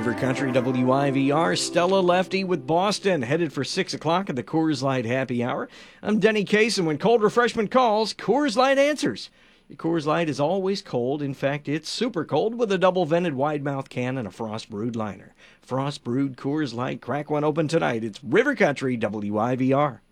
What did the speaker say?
River Country WIVR, Stella Lefty with Boston, headed for 6 o'clock at the Coors Light Happy Hour. I'm Denny Case, and when cold refreshment calls, Coors Light answers. Your Coors Light is always cold. In fact, it's super cold with a double-vented wide-mouth can and a frost-brewed liner. Frost-brewed Coors Light. Crack one open tonight. It's River Country WIVR.